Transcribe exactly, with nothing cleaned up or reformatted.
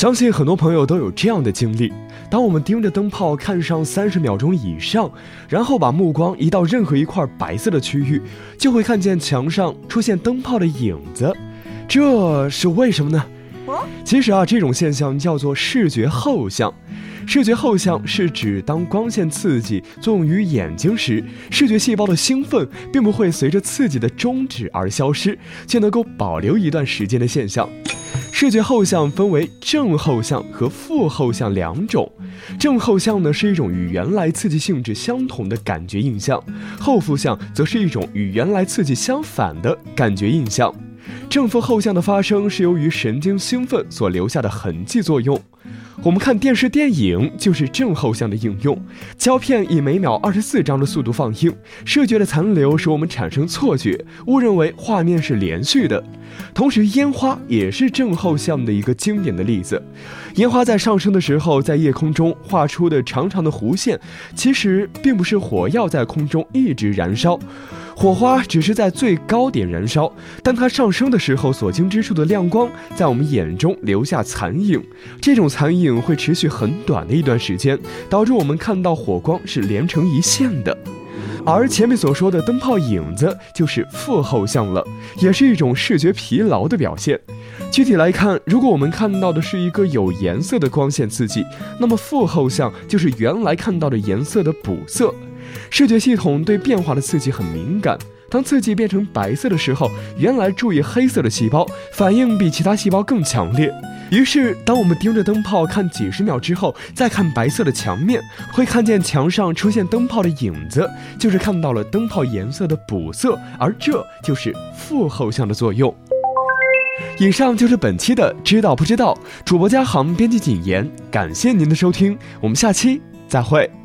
相信很多朋友都有这样的经历，当我们盯着灯泡看上三十秒钟以上，然后把目光移到任何一块白色的区域，就会看见墙上出现灯泡的影子，这是为什么呢？其实啊，这种现象叫做视觉后向。视觉后向是指当光线刺激作用于眼睛时，视觉细胞的兴奋并不会随着刺激的终止而消失，却能够保留一段时间的现象。视觉后向分为正后向和负后向两种。正后向呢是一种与原来刺激性质相同的感觉印象，后负向则是一种与原来刺激相反的感觉印象。正负后向的发生是由于神经兴奋所留下的痕迹作用。我们看电视电影就是正后向的应用，胶片以每秒二十四张的速度放映，视觉的残留使我们产生错觉，误认为画面是连续的。同时烟花也是正后向的一个经典的例子，烟花在上升的时候，在夜空中画出的长长的弧线，其实并不是火药在空中一直燃烧，火花只是在最高点燃烧，当它上升的时候所经之处的亮光在我们眼中留下残影，这种残影会持续很短的一段时间，导致我们看到火光是连成一线的。而前面所说的灯泡影子就是负后向了，也是一种视觉疲劳的表现。具体来看，如果我们看到的是一个有颜色的光线刺激，那么负后向就是原来看到的颜色的补色。视觉系统对变化的刺激很敏感，当刺激变成白色的时候，原来注意黑色的细胞反应比其他细胞更强烈。于是当我们盯着灯泡看几十秒之后，再看白色的墙面，会看见墙上出现灯泡的影子，就是看到了灯泡颜色的补色，而这就是负后向的作用。以上就是本期的知道不知道，主播嘉航，编辑谨言，感谢您的收听，我们下期再会。